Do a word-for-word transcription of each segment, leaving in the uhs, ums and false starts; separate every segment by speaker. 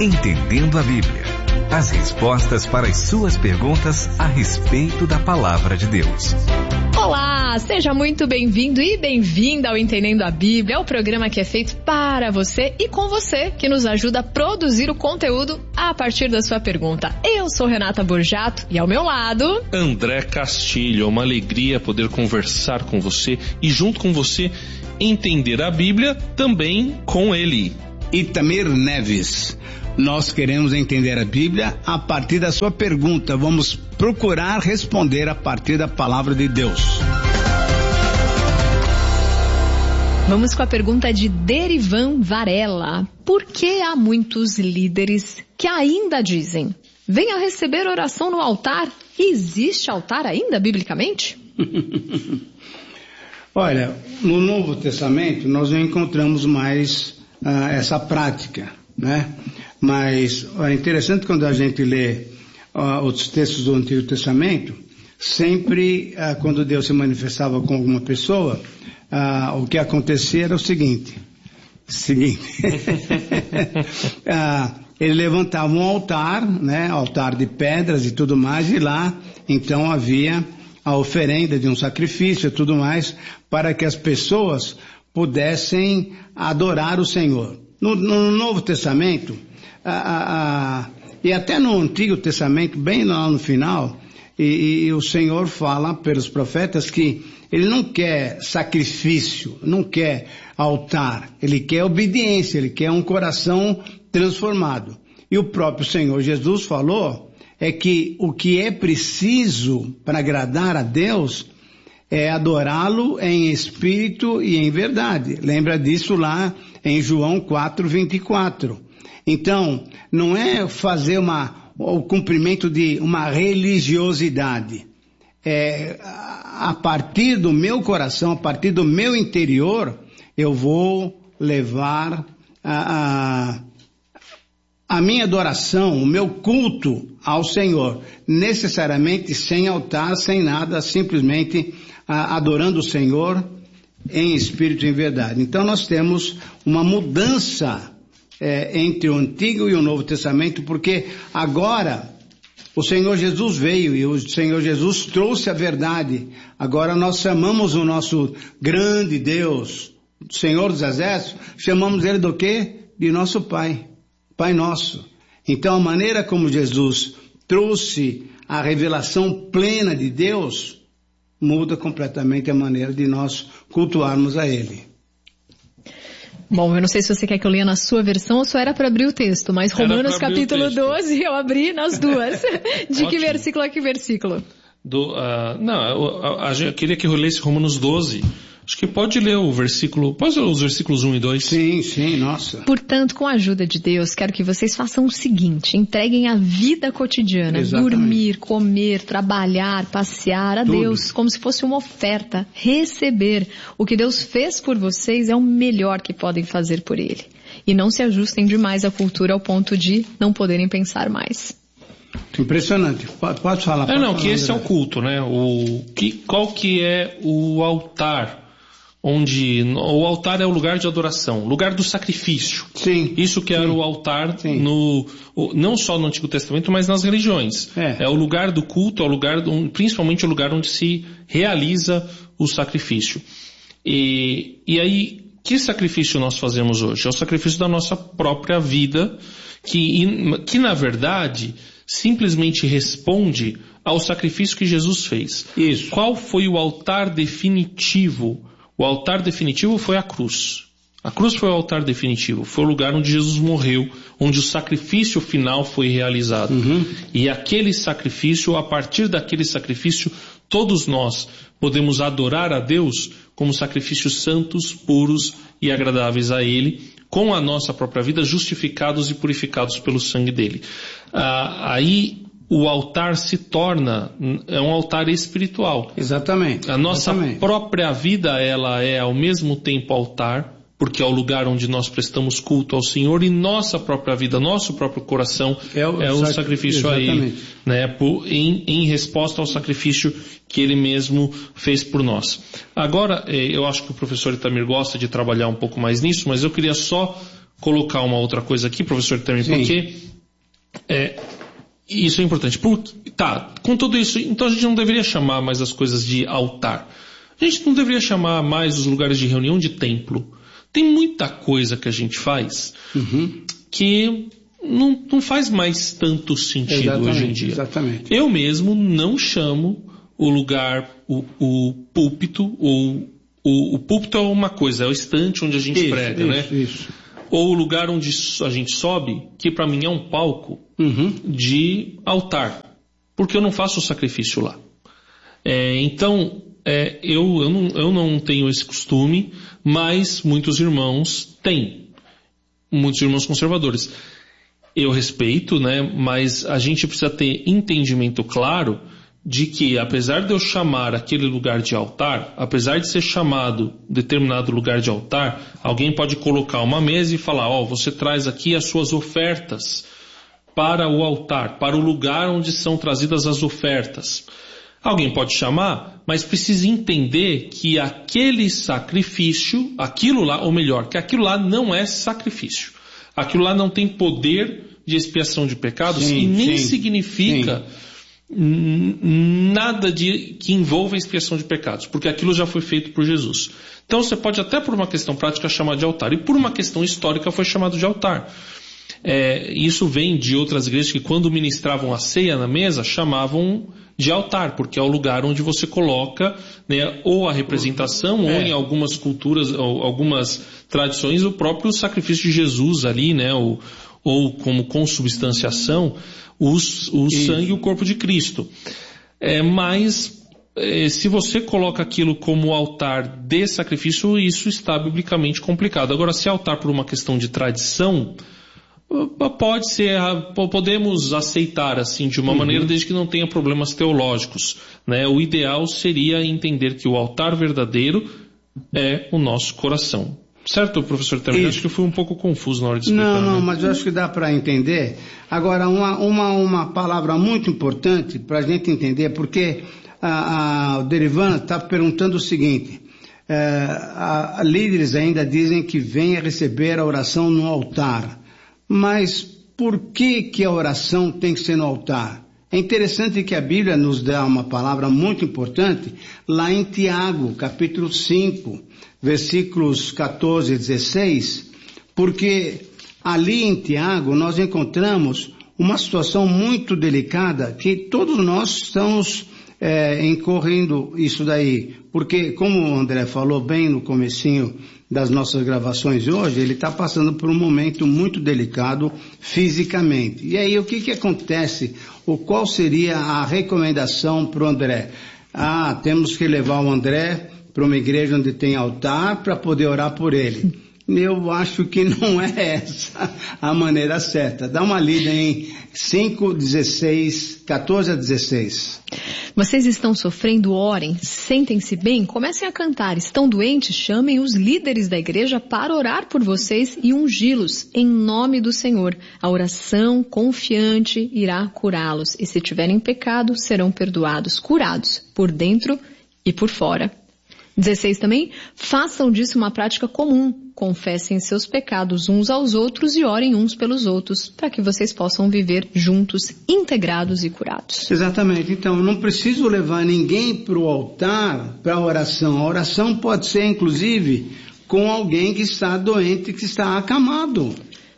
Speaker 1: Entendendo a Bíblia. As respostas para as suas perguntas a respeito da Palavra de Deus.
Speaker 2: Olá, seja muito bem-vindo e bem-vinda ao Entendendo a Bíblia, é o programa que é feito para você e com você, que nos ajuda a produzir o conteúdo a partir da sua pergunta. Eu sou Renata Borjato e ao meu lado...
Speaker 3: André Castilho, é uma alegria poder conversar com você e junto com você entender a Bíblia também com ele.
Speaker 4: Itamir Neves. Nós queremos entender a Bíblia a partir da sua pergunta. Vamos procurar responder a partir da palavra de Deus.
Speaker 2: Vamos com a pergunta de Derivan Varela. Por que há muitos líderes que ainda dizem: venha receber oração no altar? Existe altar ainda, biblicamente?
Speaker 4: Olha, no Novo Testamento nós não encontramos mais uh, essa prática, né? Mas é interessante quando a gente lê uh, os textos do Antigo Testamento, sempre uh, quando Deus se manifestava com alguma pessoa, uh, o que acontecia era o seguinte, seguinte, uh, ele levantava um altar, né, altar de pedras e tudo mais, e lá então havia a oferenda de um sacrifício e tudo mais, para que as pessoas pudessem adorar o Senhor. No, no Novo Testamento, a, a, a, e até no Antigo Testamento, bem lá no final, e, e, e o Senhor fala pelos profetas que Ele não quer sacrifício, não quer altar, Ele quer obediência, Ele quer um coração transformado. E o próprio Senhor Jesus falou é que o que é preciso para agradar a Deus é adorá-lo em espírito e em verdade. Lembra disso lá em João quatro, vinte e quatro. Então, não é fazer uma, o cumprimento de uma religiosidade. É, a partir do meu coração, a partir do meu interior, eu vou levar a, a, a minha adoração, o meu culto ao Senhor. Necessariamente sem altar, sem nada, simplesmente a, adorando o Senhor em espírito e em verdade. Então nós temos uma mudança é, entre o Antigo e o Novo Testamento, porque agora o Senhor Jesus veio e o Senhor Jesus trouxe a verdade. Agora nós chamamos o nosso grande Deus, Senhor dos Exércitos, chamamos Ele do quê? De nosso Pai, Pai Nosso. Então a maneira como Jesus trouxe a revelação plena de Deus muda completamente a maneira de nós cultuarmos a Ele.
Speaker 2: Bom, eu não sei se você quer que eu leia na sua versão ou só era para abrir o texto, mas Romanos capítulo doze eu abri nas duas. De que versículo a que versículo?
Speaker 3: Do, uh, não, eu, eu, eu queria que eu lesse Romanos doze. Acho que pode ler o versículo, pode ler os versículos um e dois?
Speaker 4: Sim, sim, nossa.
Speaker 2: Portanto, com a ajuda de Deus, quero que vocês façam o seguinte: entreguem a vida cotidiana, exatamente, dormir, comer, trabalhar, passear a Tudo. Deus, como se fosse uma oferta, receber. O que Deus fez por vocês é o melhor que podem fazer por Ele. E não se ajustem demais à cultura ao ponto de não poderem pensar mais.
Speaker 4: Impressionante. Pode, pode falar. Pode
Speaker 3: é, não,
Speaker 4: falar,
Speaker 3: que esse é o culto, né? O, que, qual que é o altar? Onde o altar é o lugar de adoração, lugar do sacrifício.
Speaker 4: Sim.
Speaker 3: Isso que era
Speaker 4: sim,
Speaker 3: o altar
Speaker 4: sim.
Speaker 3: no, não só no Antigo Testamento, mas nas religiões. É, é o lugar do culto, é o lugar, principalmente o lugar onde se realiza o sacrifício. E, e aí, que sacrifício nós fazemos hoje? É o sacrifício da nossa própria vida, que, que na verdade simplesmente responde ao sacrifício que Jesus fez.
Speaker 4: Isso.
Speaker 3: Qual foi o altar definitivo? O altar definitivo foi a cruz. A cruz foi o altar definitivo. Foi o lugar onde Jesus morreu, onde o sacrifício final foi realizado.
Speaker 4: Uhum.
Speaker 3: E aquele sacrifício, a partir daquele sacrifício, todos nós podemos adorar a Deus como sacrifícios santos, puros e agradáveis a Ele, com a nossa própria vida, justificados e purificados pelo sangue dele. Ah, aí o altar se torna é um altar espiritual.
Speaker 4: Exatamente.
Speaker 3: A nossa
Speaker 4: exatamente.
Speaker 3: própria vida, ela é ao mesmo tempo altar, porque é o lugar onde nós prestamos culto ao Senhor, e nossa própria vida, nosso próprio coração é o, é o sac... sacrifício exatamente. a Ele, né, por, em, em resposta ao sacrifício que Ele mesmo fez por nós. Agora, eu acho que o professor Itamir gosta de trabalhar um pouco mais nisso, mas eu queria só colocar uma outra coisa aqui, professor Temer, porque é, isso é importante. Por, tá, com tudo isso, então a gente não deveria chamar mais as coisas de altar. A gente não deveria chamar mais os lugares de reunião de templo. Tem muita coisa que a gente faz uhum. que não, não faz mais tanto sentido exatamente, hoje em dia. Exatamente. Eu mesmo não chamo o lugar, o, o púlpito, ou o, o púlpito é uma coisa, é o estante onde a gente isso, prega, isso, né? Isso. Ou o lugar onde a gente sobe, que para mim é um palco uhum. de altar, porque eu não faço o sacrifício lá. É, então, é, eu, eu, não, eu não tenho esse costume, mas muitos irmãos têm, muitos irmãos conservadores. Eu respeito, né? Mas a gente precisa ter entendimento claro de que, apesar de eu chamar aquele lugar de altar, apesar de ser chamado determinado lugar de altar, alguém pode colocar uma mesa e falar, ó, oh, você traz aqui as suas ofertas para o altar, para o lugar onde são trazidas as ofertas. Alguém pode chamar, mas precisa entender que aquele sacrifício, aquilo lá, ou melhor, que aquilo lá não é sacrifício. Aquilo lá não tem poder de expiação de pecados sim, e nem sim, significa... Sim. nada de, que envolva a expiação de pecados, porque aquilo já foi feito por Jesus. Então você pode até por uma questão prática chamar de altar, e por uma questão histórica foi chamado de altar. É, isso vem de outras igrejas que quando ministravam a ceia na mesa, chamavam de altar, porque é o lugar onde você coloca, né, ou a representação, é. ou em algumas culturas, ou algumas tradições, o próprio sacrifício de Jesus ali, né, ou, ou como consubstanciação, o, o sangue e o corpo de Cristo. É, mas é, se você coloca aquilo como altar de sacrifício, isso está biblicamente complicado. Agora, se é altar por uma questão de tradição, pode ser, podemos aceitar assim de uma uhum. maneira, desde que não tenha problemas teológicos, né? O ideal seria entender que o altar verdadeiro é o nosso coração. Certo, professor Temer? Acho que eu fui um pouco confuso na hora de explicar.
Speaker 4: Não, não,
Speaker 3: né?
Speaker 4: mas eu acho que dá para entender. Agora, uma, uma, uma palavra muito importante para a gente entender, porque a, a, o Derivan está perguntando o seguinte, é, a, a, líderes ainda dizem que venha receber a oração no altar, mas por que que a oração tem que ser no altar? É interessante que a Bíblia nos dá uma palavra muito importante lá em Tiago, capítulo cinco, versículos catorze e dezesseis, porque ali em Tiago nós encontramos uma situação muito delicada que todos nós estamos é, incorrendo isso daí, porque como o André falou bem no comecinho das nossas gravações hoje, ele está passando por um momento muito delicado fisicamente. E aí o que que acontece? O qual seria a recomendação para o André? Ah, temos que levar o André para uma igreja onde tem altar para poder orar por ele. Eu acho que não é essa a maneira certa. Dá uma lida em cinco, dezesseis, catorze a dezesseis.
Speaker 2: Vocês estão sofrendo, orem, sentem-se bem, comecem a cantar. Estão doentes, chamem os líderes da igreja para orar por vocês e ungí-los em nome do Senhor. A oração confiante irá curá-los e se tiverem pecado, serão perdoados, curados por dentro e por fora. dezesseis também, façam disso uma prática comum, confessem seus pecados uns aos outros e orem uns pelos outros, para que vocês possam viver juntos, integrados e curados.
Speaker 4: Exatamente, então eu não preciso levar ninguém para o altar para a oração. A oração pode ser inclusive com alguém que está doente, que está acamado.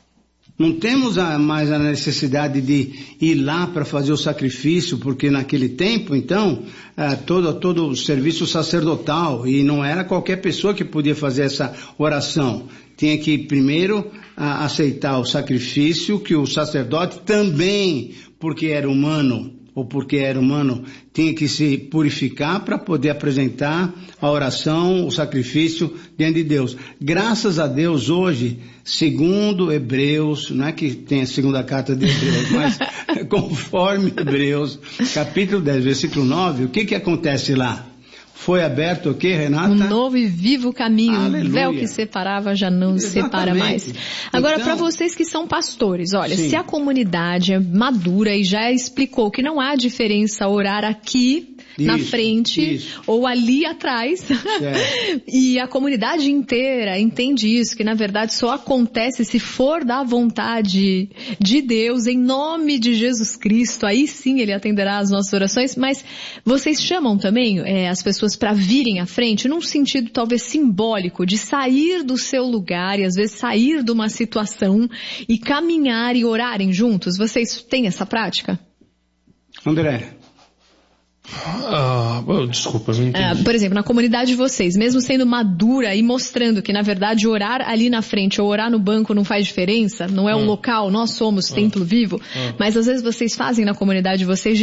Speaker 4: Não temos a, mais a necessidade de ir lá para fazer o sacrifício, porque naquele tempo, então, ah, todo, todo o serviço sacerdotal, e não era qualquer pessoa que podia fazer essa oração. Tinha que primeiro ah, aceitar o sacrifício, que o sacerdote também, porque era humano, ou porque era humano, tinha que se purificar para poder apresentar a oração, o sacrifício diante de Deus. Graças a Deus hoje, segundo Hebreus, não é que tem a segunda carta de Hebreus, mas conforme Hebreus, capítulo dez, versículo nove, o que que acontece lá? Foi aberto o quê, Renata?
Speaker 2: Um novo e vivo caminho. Aleluia. O véu que separava já não Exatamente. separa mais. Agora, então, para vocês que são pastores, olha, sim. se a comunidade é madura e já explicou que não há diferença orar aqui isso, na frente isso. ou ali atrás. E a comunidade inteira entende isso, que na verdade só acontece se for da vontade de Deus, em nome de Jesus Cristo. Aí sim Ele atenderá às nossas orações. Mas vocês chamam também é, as pessoas para virem à frente, num sentido talvez simbólico, de sair do seu lugar e às vezes sair de uma situação e caminhar e orarem juntos? Vocês têm essa prática?
Speaker 4: André.
Speaker 3: Ah, desculpa, não entendi.
Speaker 2: Ah, por exemplo, na comunidade de vocês, mesmo sendo madura e mostrando que na verdade orar ali na frente ou orar no banco não faz diferença, não é o hum. local, nós somos hum. templo vivo, hum. mas às vezes vocês fazem na comunidade de vocês